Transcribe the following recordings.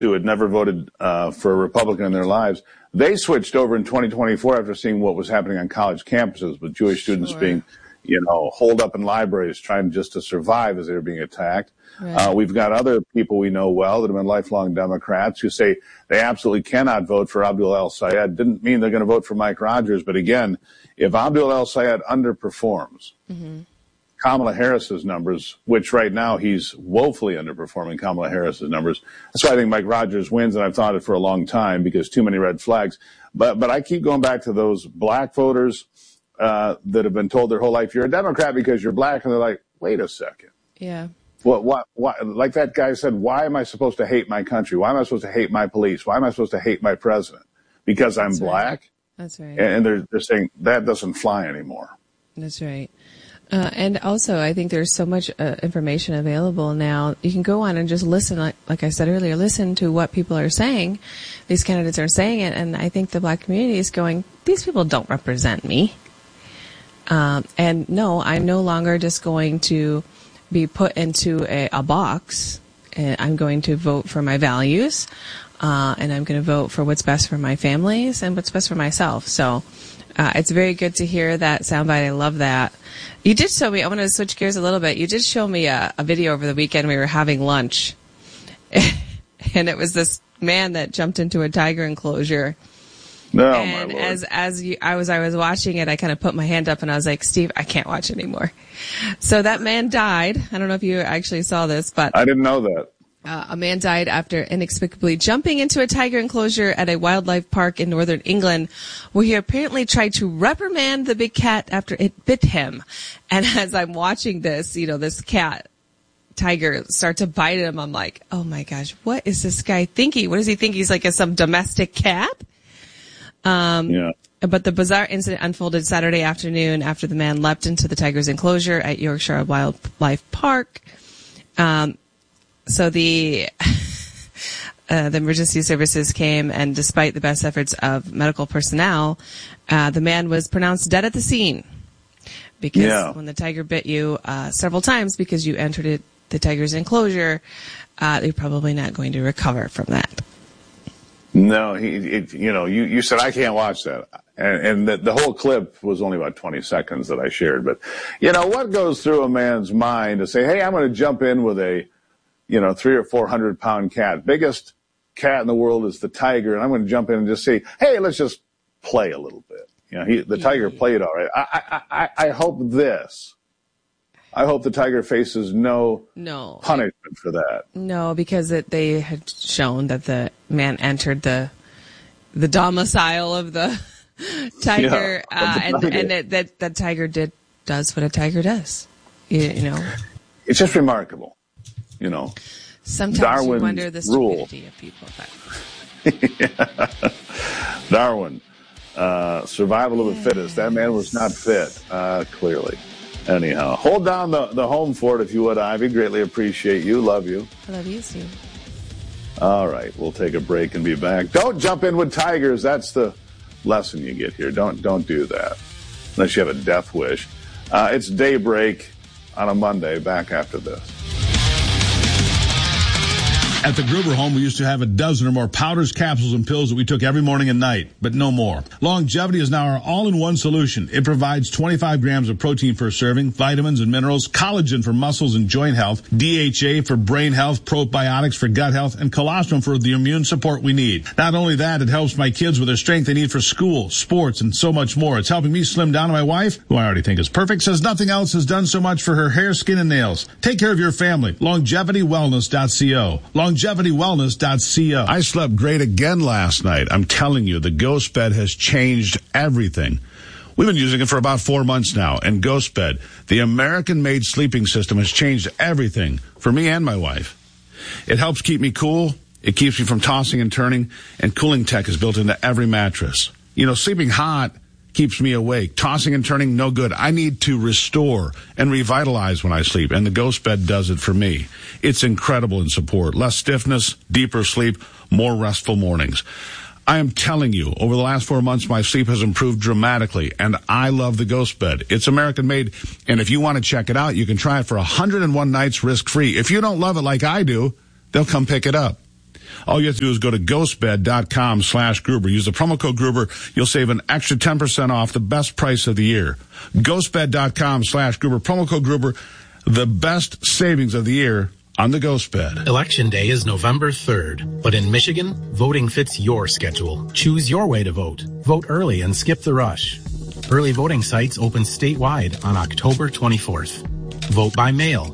who had never voted for a Republican in their lives, they switched over in 2024 after seeing what was happening on college campuses with Jewish students being, holed up in libraries trying just to survive as they were being attacked. Right. We've got other people we know well that have been lifelong Democrats who say they absolutely cannot vote for Abdul El-Sayed. Didn't mean they're going to vote for Mike Rogers, but again, if Abdul El-Sayed underperforms, Kamala Harris's numbers, which right now he's woefully underperforming Kamala Harris's numbers. That's why I think Mike Rogers wins, and I've thought it for a long time because too many red flags. But I keep going back to those black voters that have been told their whole life, you're a Democrat because you're black, and they're like, wait a second. Yeah. What, like that guy said, why am I supposed to hate my country? Why am I supposed to hate my police? Why am I supposed to hate my president? Because I'm black? That's right. And they're saying that doesn't fly anymore. That's right. And also, I think there's so much information available now. You can go on and just listen, like I said earlier, listen to what people are saying. These candidates are saying it, and I think the black community is going, these people don't represent me. And no, I'm no longer just going to be put into a box. And I'm going to vote for my values, and I'm going to vote for what's best for my families and what's best for myself. So it's very good to hear that soundbite. I love that. You did show me, I want to switch gears a little bit. You did show me a video over the weekend. We were having lunch, and it was this man that jumped into a tiger enclosure. No, and my Lord. I was watching it, I kind of put my hand up and I was like, Steve, I can't watch anymore. So that man died. I don't know if you actually saw this, but I didn't know that. A man died after inexplicably jumping into a tiger enclosure at a wildlife park in northern England, where he apparently tried to reprimand the big cat after it bit him. And as I'm watching this, this tiger start to bite him, I'm like, oh my gosh, what is this guy thinking? What does he think? He's like some domestic cat? Yeah. But the bizarre incident unfolded Saturday afternoon after the man leapt into the tiger's enclosure at Yorkshire Wildlife Park. So the emergency services came, and despite the best efforts of medical personnel, the man was pronounced dead at the scene. Because when the tiger bit you several times because you entered the tiger's enclosure, you're probably not going to recover from that. No, you said I can't watch that. And the whole clip was only about 20 seconds that I shared. But, what goes through a man's mind to say, hey, I'm going to jump in with a 300 or 400 pound cat. Biggest cat in the world is the tiger. And I'm going to jump in and just say, hey, let's just play a little bit. The tiger played all right. I hope this. I hope the tiger faces no punishment for that. No, because they had shown that the man entered the domicile of the tiger, and that tiger does what a tiger does. It's just remarkable. Sometimes Darwin's you wonder the stupidity of people. Darwin, survival of the fittest. That man was not fit, clearly. Anyhow, hold down the home fort if you would, Ivy. Greatly appreciate you. Love you. I love you, Steve. All right, we'll take a break and be back. Don't jump in with tigers. That's the lesson you get here. Don't do that unless you have a death wish. It's Daybreak on a Monday. Back after this. At the Gruber home, we used to have a dozen or more powders, capsules, and pills that we took every morning and night, but no more. Longevity is now our all-in-one solution. It provides 25 grams of protein per serving, vitamins and minerals, collagen for muscles and joint health, DHA for brain health, probiotics for gut health, and colostrum for the immune support we need. Not only that, it helps my kids with their strength they need for school, sports, and so much more. It's helping me slim down, and my wife, who I already think is perfect, says nothing else has done so much for her hair, skin, and nails. Take care of your family. LongevityWellness.co. LongevityWellness.co. I slept great again last night. I'm telling you, the Ghost Bed has changed everything. We've been using it for about 4 months now, and Ghost Bed, the American-made sleeping system, has changed everything for me and my wife. It helps keep me cool. It keeps me from tossing and turning, and cooling tech is built into every mattress. Sleeping hot keeps me awake. Tossing and turning, no good. I need to restore and revitalize when I sleep, and the Ghost Bed does it for me. It's incredible in support. Less stiffness, deeper sleep, more restful mornings. I am telling you, over the last 4 months, my sleep has improved dramatically, and I love the Ghost Bed. It's American-made, and if you want to check it out, you can try it for 101 nights risk-free. If you don't love it like I do, they'll come pick it up. All you have to do is go to ghostbed.com/Gruber. Use the promo code Gruber. You'll save an extra 10% off the best price of the year. Ghostbed.com/Gruber. Promo code Gruber. The best savings of the year on the Ghost Bed. Election day is November 3rd, but in Michigan, voting fits your schedule. Choose your way to vote. Vote early and skip the rush. Early voting sites open statewide on October 24th. Vote by mail.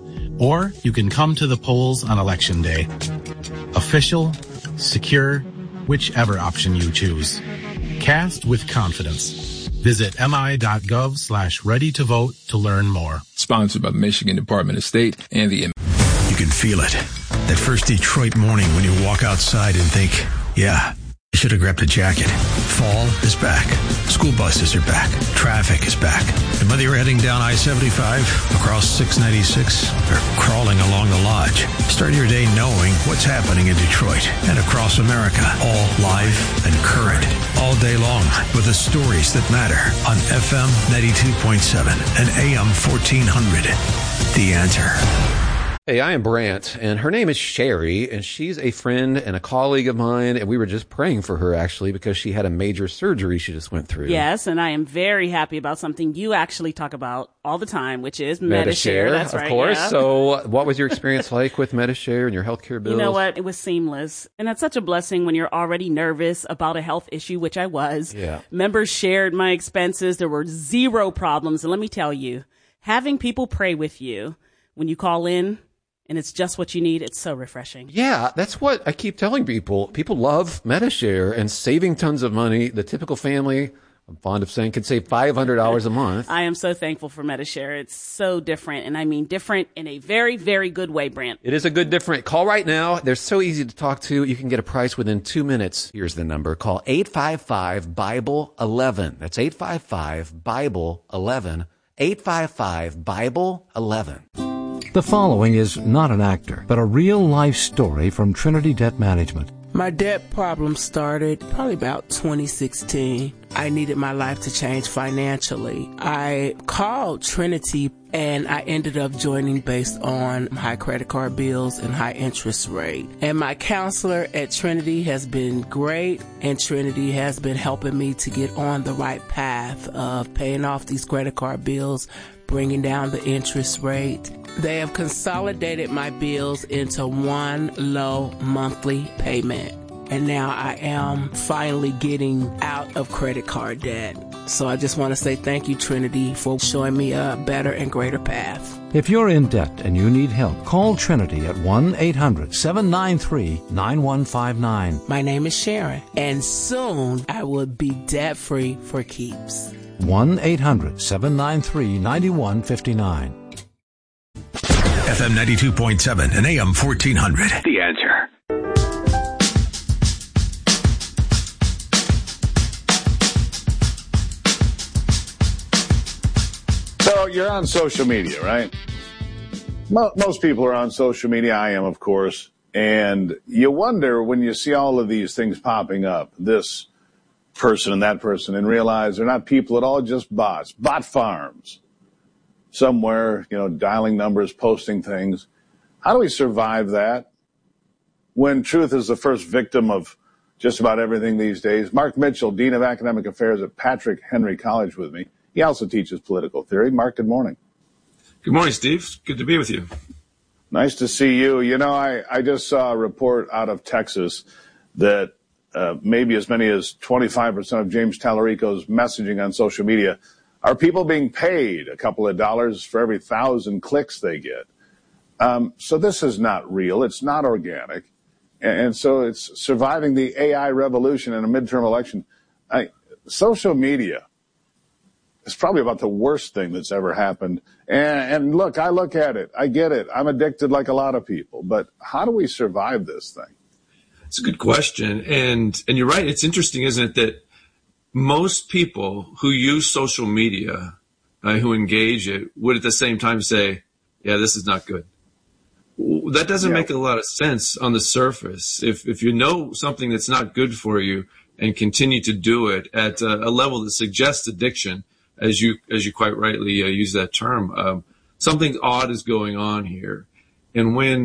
Or you can come to the polls on Election day. Official, secure, whichever option you choose. Cast with confidence. Visit mi.gov/ready-to-vote to learn more. Sponsored by the Michigan Department of State and the... You can feel it. That first Detroit morning when you walk outside and think, yeah, you should have grabbed a jacket. Fall is back. School buses are back. Traffic is back. And whether you're heading down I-75, across 696, or crawling along the Lodge, start your day knowing what's happening in Detroit and across America. All live and current. All day long with the stories that matter on FM 92.7 and AM 1400. The Answer. Hey, I am Brant, and her name is Sherry, and she's a friend and a colleague of mine, and we were just praying for her, actually, because she had a major surgery she just went through. Yes, and I am very happy about something you actually talk about all the time, which is Medi-Share. That's right, of course. Yeah. So what was your experience like with Medi-Share and your healthcare bills? You know what? It was seamless, and that's such a blessing when you're already nervous about a health issue, which I was. Yeah. Members shared my expenses. There were zero problems, and let me tell you, having people pray with you when you call in, and it's just what you need. It's so refreshing. Yeah, that's what I keep telling people. People love Medi-Share and saving tons of money. The typical family, I'm fond of saying, can save $500 a month. I am so thankful for Medi-Share. It's so different, and I mean different in a very, very good way, Brant. It is a good different. Call right now. They're so easy to talk to. You can get a price within 2 minutes. Here's the number. Call 855-BIBLE-11. That's 855-BIBLE-11. 855-BIBLE-11. The following is not an actor, but a real-life story from Trinity Debt Management. My debt problem started probably about 2016. I needed my life to change financially. I called Trinity and I ended up joining based on high credit card bills and high interest rate. And my counselor at Trinity has been great, and Trinity has been helping me to get on the right path of paying off these credit card bills, bringing down the interest rate. They have consolidated my bills into one low monthly payment. And now I am finally getting out of credit card debt. So I just want to say thank you, Trinity, for showing me a better and greater path. If you're in debt and you need help, call Trinity at 1-800-793-9159. My name is Sharon, and soon I will be debt-free for keeps. 1-800-793-9159. FM 92.7 and AM 1400. The Answer. So you're on social media, right? Most people are on social media. I am, of course. And you wonder when you see all of these things popping up, this person and that person, and realize they're not people at all, just bots, bot farms. Somewhere, dialing numbers, posting things. How do we survive that when truth is the first victim of just about everything these days? Mark Mitchell, Dean of Academic Affairs at Patrick Henry College with me. He also teaches political theory. Mark, good morning. Good morning, Steve. Good to be with you. Nice to see you. I just saw a report out of Texas that maybe as many as 25% of James Tallarico's messaging on social media are people being paid a couple of dollars for every 1,000 clicks they get. So this is not real. It's not organic. And so it's surviving the AI revolution in a midterm election. Social media is probably about the worst thing that's ever happened. And look, I look at it. I get it. I'm addicted like a lot of people. But how do we survive this thing? It's a good question. And you're right. It's interesting, isn't it, that most people who use social media, who engage it, would at the same time say, yeah, this is not good. That doesn't make a lot of sense on the surface. If you know something that's not good for you and continue to do it at a level that suggests addiction, as you quite rightly use that term, something odd is going on here. And when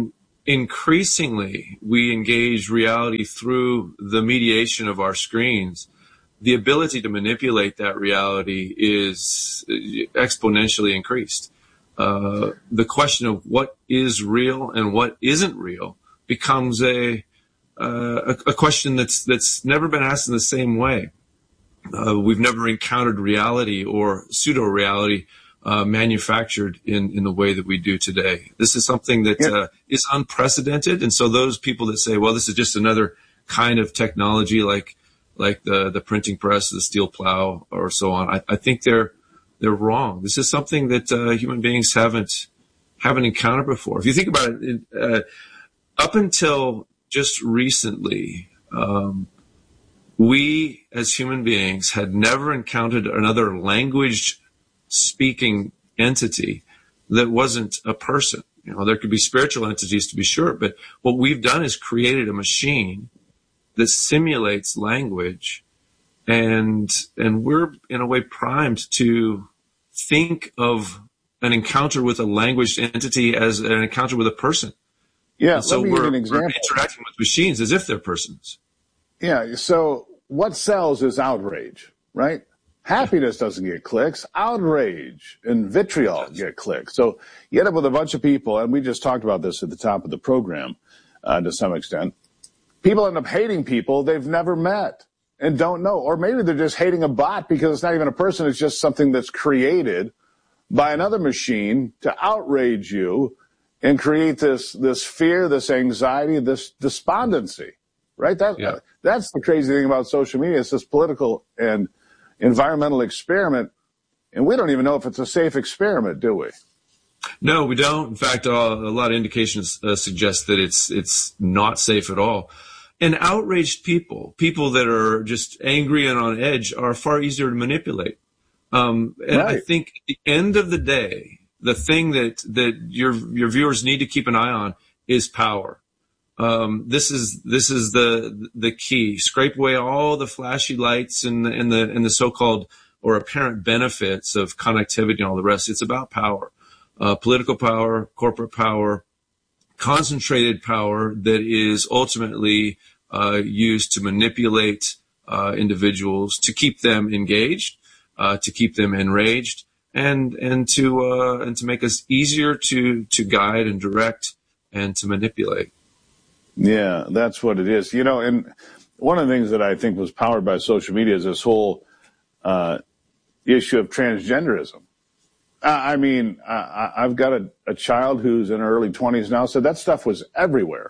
increasingly we engage reality through the mediation of our screens, the ability to manipulate that reality is exponentially increased. The question of what is real and what isn't real becomes a question that's never been asked in the same way. We've never encountered reality or pseudo-reality manufactured in the way that we do today. This is something that is unprecedented, and so those people that say, well, this is just another kind of technology like the printing press, the steel plow, or so on, I think they're wrong. This is something that human beings haven't encountered before. If you think about it, up until just recently, we as human beings had never encountered another language-speaking entity that wasn't a person. You know, there could be spiritual entities to be sure, but what we've done is created a machine that simulates language, and we're in a way primed to think of an encounter with a language entity as an encounter with a person. Yeah, and so let me give you an we're example. interacting with machines as if they're persons. Yeah, so what sells is outrage, right? Happiness doesn't get clicks. Outrage and vitriol get clicks. So you end up with a bunch of people, and we just talked about this at the top of the program to some extent. People end up hating people they've never met and don't know. Or maybe they're just hating a bot because it's not even a person. It's just something that's created by another machine to outrage you and create this fear, this anxiety, this despondency, right? That's the crazy thing about social media. It's this political and environmental experiment, and we don't even know if it's a safe experiment, do we? No, we don't. In fact, a lot of indications suggest that it's not safe at all. And outraged people that are just angry and on edge, are far easier to manipulate. And right. I think at the end of the day, the thing that your viewers need to keep an eye on is power. This is the key. Scrape away all the flashy lights and the so-called or apparent benefits of connectivity and all the rest. It's about power, political power, corporate power, concentrated power that is ultimately used to manipulate individuals, to keep them engaged, to keep them enraged, and to make us easier to guide and direct and to manipulate. Yeah, that's what it is. You know, and one of the things that I think was powered by social media is this whole issue of transgenderism. I've got a child who's in her early 20s now, so that stuff was everywhere,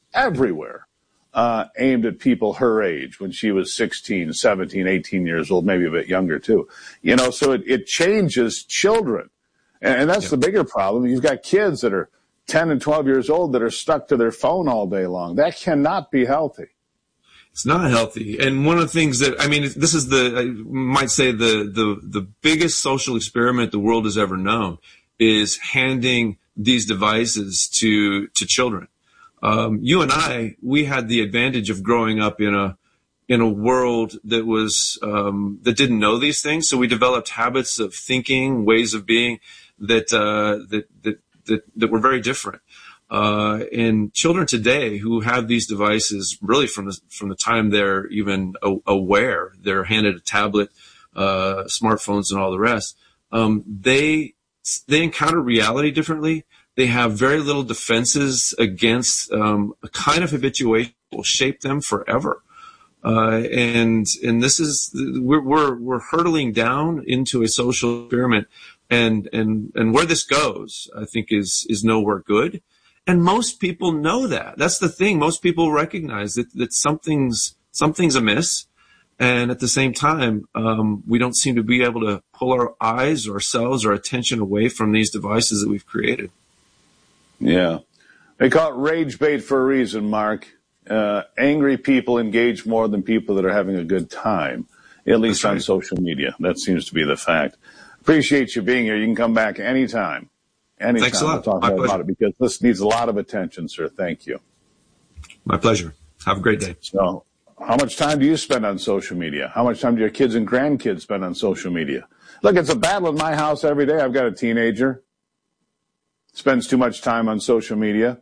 aimed at people her age when she was 16, 17, 18 years old, maybe a bit younger too. You know, so it changes children. And that's the bigger problem. You've got kids that are 10 and 12 years old that are stuck to their phone all day long. That cannot be healthy. It's not healthy. And one of the things that, this is I might say the biggest social experiment the world has ever known is handing these devices to children. You and I, we had the advantage of growing up in a world that was, that didn't know these things. So we developed habits of thinking, ways of being that were very different. And children today who have these devices, really from the time they're even aware, they're handed a tablet, smartphones, and all the rest. They encounter reality differently. They have very little defenses against a kind of habituation that will shape them forever. And this is we're hurtling down into a social experiment, and where this goes, I think is nowhere good. And most people know that. That's the thing. Most people recognize that something's amiss. And at the same time, we don't seem to be able to pull our eyes, ourselves, our attention away from these devices that we've created. Yeah. They call it rage bait for a reason, Mark. Angry people engage more than people that are having a good time, at least on social media. That seems to be the fact. Appreciate you being here. You can come back anytime. Thanks a lot. We'll talk more about it because this needs a lot of attention, sir. Thank you. My pleasure. Have a great day. So, how much time do you spend on social media? How much time do your kids and grandkids spend on social media? Look, it's a battle in my house every day. I've got a teenager. Spends too much time on social media.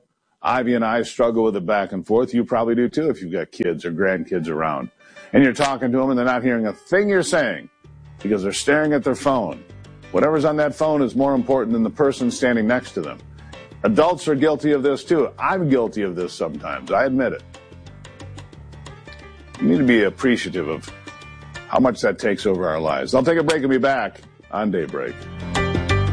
Ivy and I struggle with it back and forth. You probably do too if you've got kids or grandkids around. And you're talking to them and they're not hearing a thing you're saying because they're staring at their phone. Whatever's on that phone is more important than the person standing next to them. Adults are guilty of this too. I'm guilty of this sometimes. I admit it. We need to be appreciative of how much that takes over our lives. I'll take a break and be back on Daybreak.